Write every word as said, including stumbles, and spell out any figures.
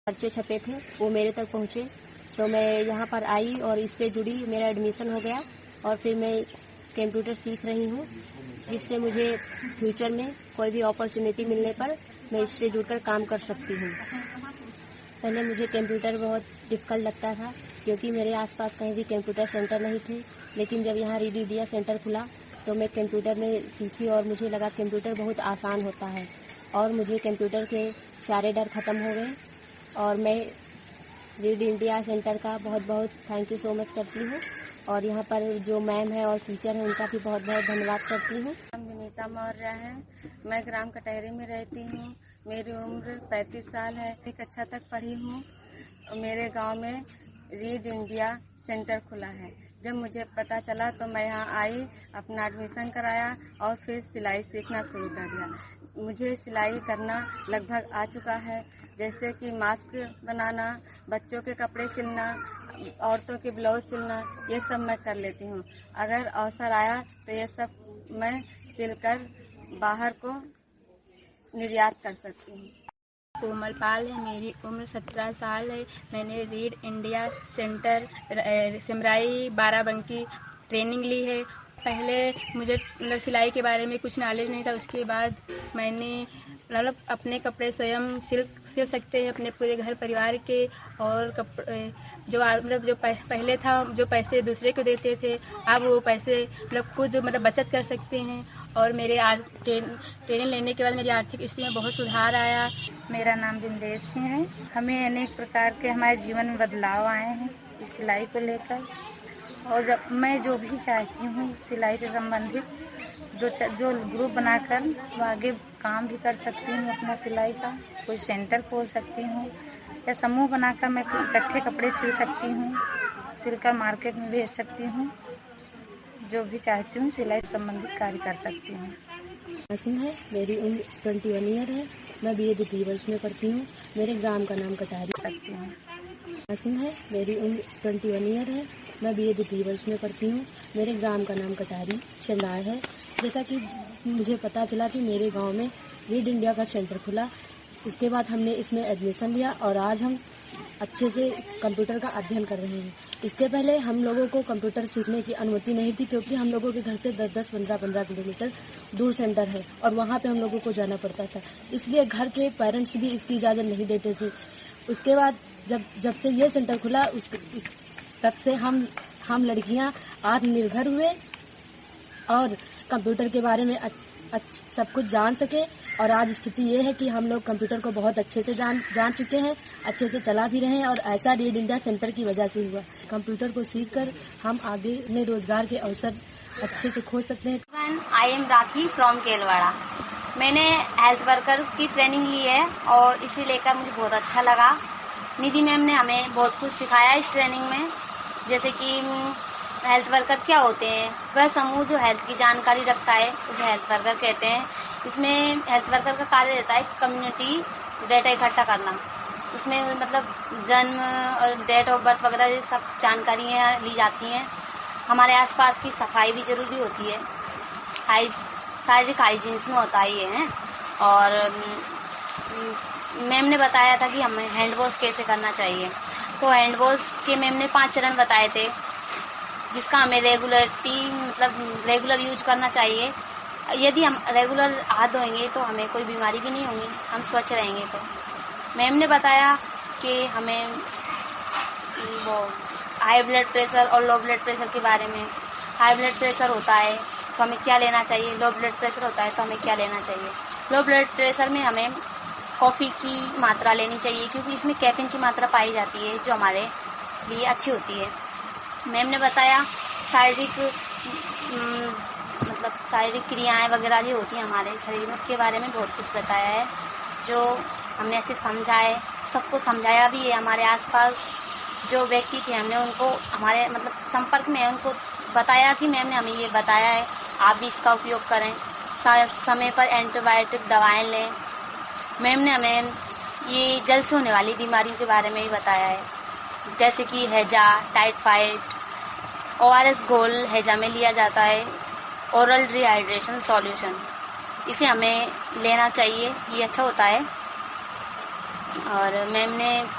पर्चे छपे थे वो मेरे तक पहुंचे, तो मैं यहाँ पर आई और इससे जुड़ी, मेरा एडमिशन हो गया और फिर मैं कंप्यूटर सीख रही हूँ, जिससे मुझे फ्यूचर में कोई भी अपॉर्चुनिटी मिलने पर मैं इससे जुड़कर काम कर सकती हूँ। पहले मुझे कंप्यूटर बहुत डिफिकल्ट लगता था क्योंकि मेरे आसपास कहीं भी कंप्यूटर सेंटर नहीं थे, लेकिन जब यहाँ रीड इंडिया सेंटर खुला तो मैं कंप्यूटर में सीखी और मुझे लगा कंप्यूटर बहुत आसान होता है और मुझे कंप्यूटर के सारे डर खत्म हो गए और मैं रीड इंडिया सेंटर का बहुत बहुत थैंक यू सो मच करती हूँ और यहाँ पर जो मैम है और टीचर है उनका भी बहुत बहुत धन्यवाद करती हूँ। नाम विनीता मौर्य है, मैं ग्राम कटहरी में रहती हूँ। मेरी उम्र पैंतीस साल है, एक कक्षा तक पढ़ी हूँ। मेरे गांव में रीड इंडिया सेंटर खुला है। जब मुझे पता चला तो मैं यहाँ आई, अपना एडमिशन कराया और फिर सिलाई सीखना शुरू कर दिया। मुझे सिलाई करना लगभग आ चुका है, जैसे कि मास्क बनाना, बच्चों के कपड़े सिलना, औरतों के ब्लाउज सिलना, ये सब मैं कर लेती हूँ। अगर अवसर आया तो ये सब मैं सिलकर बाहर को निर्यात कर सकती हूँ। कोमल पाल है, मेरी उम्र सत्रह साल है। मैंने read India centre सिमराई Barabanki training ली है। पहले मुझे मतलब सिलाई के बारे में कुछ नॉलेज नहीं था, उसके बाद मैंने मतलब अपने कपड़े स्वयं सिल सिल सकते हैं, अपने पूरे घर परिवार के। और कपड़े जो मतलब जो पहले था जो पैसे दूसरे को देते थे, अब वो पैसे मतलब खुद मतलब बचत कर सकते हैं। और मेरे ट्रेनिंग लेने के बाद मेरी आर्थिक स्थिति में बहुत सुधार आया। मेरा नाम बिमलेश सिंह है। हमें अनेक प्रकार के हमारे जीवन में बदलाव आए हैं इस सिलाई को लेकर, और जब मैं जो भी चाहती हूँ सिलाई से संबंधित जो जो ग्रुप बनाकर वो आगे काम भी कर सकती हूँ अपना सिलाई का। कोई सेंटर खोल सकती हूँ या समूह बनाकर मैं इकट्ठे कपड़े सिल सकती हूँ, सिलकर मार्केट में भेज सकती हूँ। जो भी चाहती हूँ सिलाई संबंधित कार्य कर सकती हूँ। सिंह है, मेरी उम्र ट्वेंटी वन ईयर है। मैं बी ए द्वितीय वर्ष में पढ़ती हूँ। मेरे ग्राम का नाम कटहरी सकती हूँ। सिंह है, मेरी उम्र ट्वेंटी वन ईयर है। मैं बी ए द्वितीय वर्ष में पढ़ती हूँ। मेरे ग्राम का नाम कटहरी चंदाय है। जैसा कि मुझे पता चला कि मेरे गांव में रीड इंडिया का सेंटर खुला, उसके बाद हमने इसमें एडमिशन लिया और आज हम अच्छे से कंप्यूटर का अध्ययन कर रहे हैं। इसके पहले हम लोगों को कंप्यूटर सीखने की अनुमति नहीं थी क्योंकि हम लोगों के घर से दस दस पंद्रह पंद्रह किलोमीटर दूर सेंटर है और वहाँ पे हम लोगों को जाना पड़ता था, इसलिए घर के पेरेंट्स भी इसकी इजाजत नहीं देते थे। उसके बाद जब जब से ये सेंटर खुला उसके इस, तब से हम हम लड़कियां आत्मनिर्भर हुए और कंप्यूटर के बारे में सब कुछ जान सके। और आज स्थिति ये है कि हम लोग कंप्यूटर को बहुत अच्छे से जान जान चुके हैं, अच्छे से चला भी रहे हैं और ऐसा रीड इंडिया सेंटर की वजह से हुआ। कंप्यूटर को सीखकर हम आगे अपने रोजगार के अवसर अच्छे से खोज सकते हैं। I am rakhi from Kelwara. मैंने हेल्थ वर्कर की ट्रेनिंग ली है और इसे लेकर मुझे बहुत अच्छा लगा। निधि मैम ने हमें बहुत कुछ सिखाया इस ट्रेनिंग में, जैसे कि हेल्थ वर्कर क्या होते हैं। वह समूह जो हेल्थ की जानकारी रखता है उसे हेल्थ वर्कर कहते हैं। इसमें हेल्थ वर्कर का कार्य रहता है कम्युनिटी डेटा इकट्ठा करना। उसमें मतलब जन्म और डेट ऑफ बर्थ वगैरह सब जानकारियाँ ली जाती हैं। हमारे आसपास की सफाई भी जरूरी होती है, हाइज शारीरिक हाइजीन में होता ही है। और मैम ने बताया था कि हमें हैंड वॉश कैसे करना चाहिए, तो हैंड वॉश के मैम ने पांच चरण बताए थे जिसका हमें रेगुलरिटी मतलब रेगुलर यूज करना चाहिए। यदि हम रेगुलर हाथ धोएंगे तो हमें कोई बीमारी भी नहीं होगी, हम स्वच्छ रहेंगे। तो मैम ने बताया कि हमें वो हाई ब्लड प्रेशर और लो ब्लड प्रेशर के बारे में। हाई ब्लड प्रेशर होता है तो हमें क्या लेना चाहिए, लो ब्लड प्रेशर होता है तो हमें क्या लेना चाहिए। लो ब्लड प्रेशर में हमें कॉफ़ी की मात्रा लेनी चाहिए क्योंकि इसमें कैफीन की मात्रा पाई जाती है जो हमारे लिए अच्छी होती है। मैम ने बताया शारीरिक मतलब शारीरिक क्रियाएं वगैरह जो होती हैं हमारे शरीर में, उसके बारे में बहुत कुछ बताया है जो हमने अच्छे समझा है। सबको समझाया भी है। हमारे आसपास जो व्यक्ति थे हमने उनको हमारे मतलब संपर्क में उनको बताया कि मैम ने हमें ये बताया है, आप भी इसका उपयोग करें, समय पर एंटीबायोटिक दवाएं लें। मैम ने हमें ये जल से होने वाली बीमारियों के बारे में भी बताया है, जैसे कि हैजा, टाइफाइड। ओ आर एस घोल हैजा में लिया जाता है, ओरल रिहाइड्रेशन सॉल्यूशन, इसे हमें लेना चाहिए, ये अच्छा होता है। और मैम ने